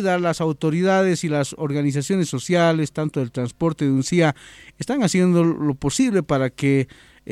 medida las autoridades y las organizaciones sociales, tanto del transporte de UNCIA, están haciendo lo posible para que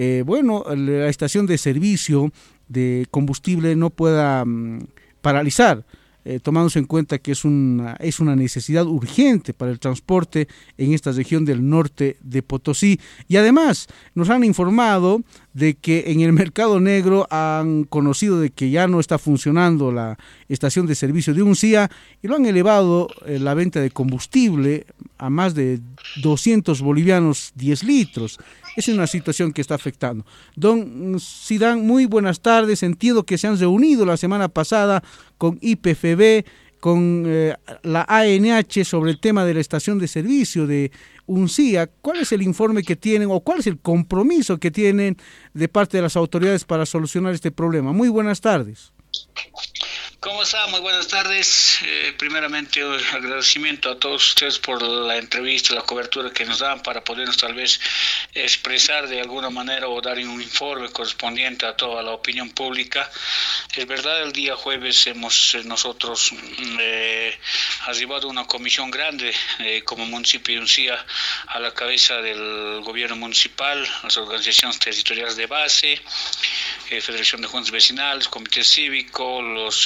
la estación de servicio de combustible no pueda paralizar, tomándose en cuenta que es una necesidad urgente para el transporte en esta región del norte de Potosí. Y además nos han informado de que en el mercado negro han conocido de que ya no está funcionando la estación de servicio de UNCIA y lo han elevado la venta de combustible a más de 200 bolivianos 10 litros. Es una situación que está afectando. Don Sidán, muy buenas tardes. Entiendo que se han reunido la semana pasada con IPFB, con la ANH sobre el tema de la estación de servicio de UNCIA. ¿Cuál es el informe que tienen o cuál es el compromiso que tienen de parte de las autoridades para solucionar este problema? Muy buenas tardes. ¿Cómo está? Muy buenas tardes. Primeramente, agradecimiento a todos ustedes por la entrevista, la cobertura que nos dan para podernos tal vez expresar de alguna manera o dar un informe correspondiente a toda la opinión pública. Es verdad, el día jueves hemos nosotros arribado una comisión grande como municipio de UNCIA a la cabeza del gobierno municipal, las organizaciones territoriales de base, Federación de Juntas Vecinales, Comité Cívico, los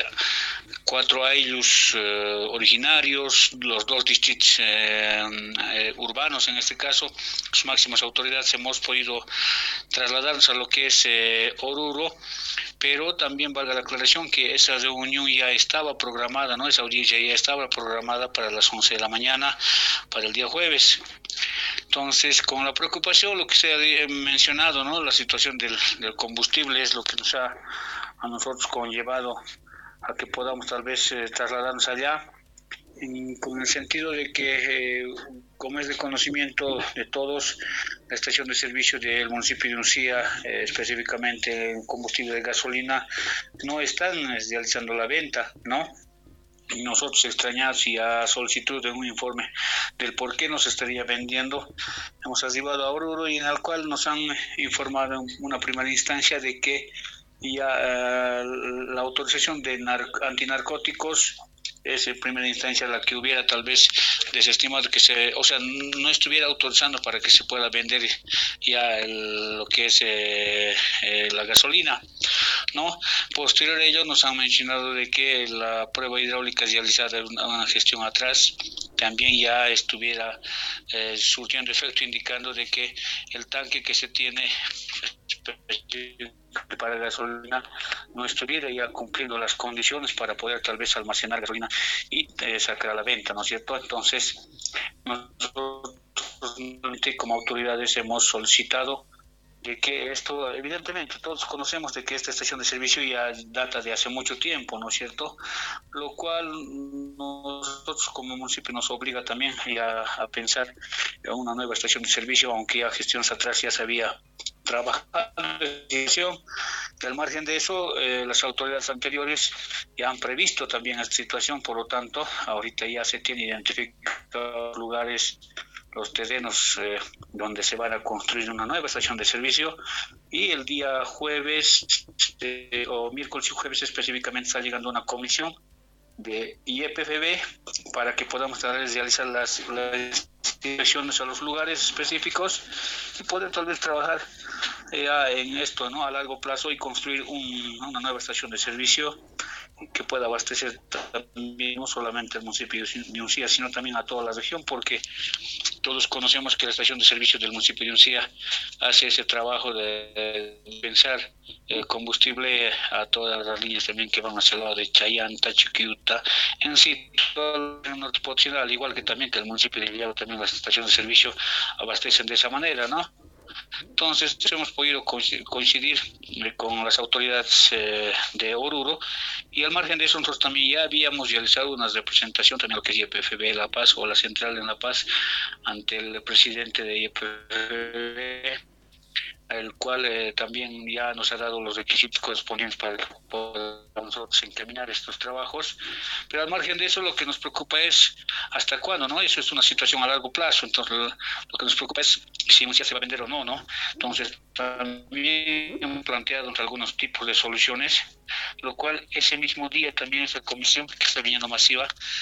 4 ayllus originarios, los 2 distritos urbanos en este caso, sus máximas autoridades. Hemos podido trasladarnos a lo que es Oruro, pero también valga la aclaración que esa reunión ya estaba programada, ¿no? Esa audiencia ya estaba programada para las 11 de la mañana, para el día jueves. Entonces, con la preocupación, lo que se ha mencionado, ¿no? La situación del combustible es lo que nos ha a nosotros conllevado a que podamos tal vez trasladarnos allá, con el sentido de que, como es de conocimiento de todos, la estación de servicio del municipio de UNCIA, específicamente el combustible de gasolina, no están realizando la venta, ¿no? Y nosotros, extrañados y a solicitud de un informe del por qué nos estaría vendiendo, hemos arribado a Oruro y en el cual nos han informado en una primera instancia de que ya la autorización de antinarcóticos es en primera instancia la que hubiera tal vez desestimado que no estuviera autorizando para que se pueda vender ya lo que es la gasolina, ¿no? Posterior a ello nos han mencionado de que la prueba hidráulica realizada en una gestión atrás también ya estuviera surtiendo efecto, indicando de que el tanque que se tiene para gasolina no estuviera ya cumpliendo las condiciones para poder tal vez almacenar gasolina y sacar a la venta, ¿no es cierto? Entonces, nosotros como autoridades hemos solicitado de que esto, evidentemente, todos conocemos de que esta estación de servicio ya data de hace mucho tiempo, ¿no es cierto? Lo cual nosotros como municipio nos obliga también ya a pensar en una nueva estación de servicio, aunque ya gestiones atrás ya se había trabajado en dirección. Y al margen de eso, las autoridades anteriores ya han previsto también esta situación, por lo tanto, ahorita ya se tienen identificados lugares, los terrenos donde se van a construir una nueva estación de servicio, y el día jueves o miércoles y jueves específicamente está llegando una comisión de IPFB para que podamos realizar las inspecciones a los lugares específicos y poder tal vez trabajar en esto, ¿no? A largo plazo y construir una nueva estación de servicio que pueda abastecer también no solamente al municipio de UNCIA, sino también a toda la región, porque todos conocemos que la estación de servicio del municipio de UNCIA hace ese trabajo de pensar el combustible a todas las líneas también que van hacia el lado de Chayanta, Chiquiuta, en sí, todo el norte Potosí, al igual que también que el municipio de Villavo, también las estaciones de servicio abastecen de esa manera, ¿no? Entonces hemos podido coincidir con las autoridades de Oruro, y al margen de eso nosotros también ya habíamos realizado una representación también lo que es IPFB La Paz o la central en La Paz ante el presidente de IPFB, el cual también ya nos ha dado los requisitos correspondientes para que podamos nosotros encaminar estos trabajos. Pero al margen de eso, lo que nos preocupa es hasta cuándo, ¿no? Eso es una situación a largo plazo, entonces lo que nos preocupa es si ya se va a vender o no, ¿no? Entonces también hemos planteado algunos tipos de soluciones, lo cual ese mismo día también esa comisión que está viniendo masiva